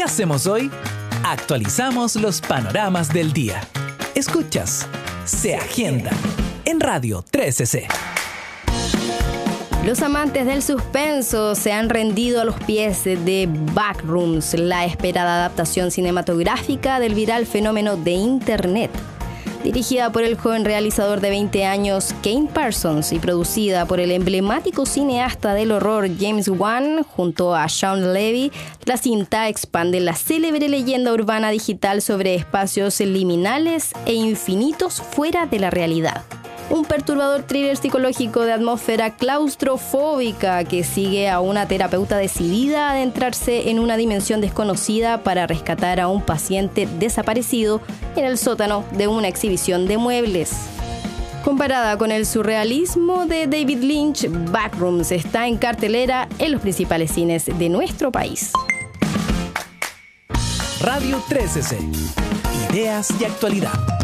hacemos hoy? Actualizamos los panoramas del día. Escuchas Se Agenda en Radio 13C. Los amantes del suspenso se han rendido a los pies de Backrooms, la esperada adaptación cinematográfica del viral fenómeno de Internet. Dirigida por el joven realizador de 20 años Kane Parsons y producida por el emblemático cineasta del horror James Wan junto a Shawn Levy, la cinta expande la célebre leyenda urbana digital sobre espacios liminales e infinitos fuera de la realidad. Un perturbador thriller psicológico de atmósfera claustrofóbica que sigue a una terapeuta decidida a adentrarse en una dimensión desconocida para rescatar a un paciente desaparecido en el sótano de una exhibición de muebles. Comparada con el surrealismo de David Lynch, Backrooms está en cartelera en los principales cines de nuestro país. Radio 13C. Ideas y actualidad.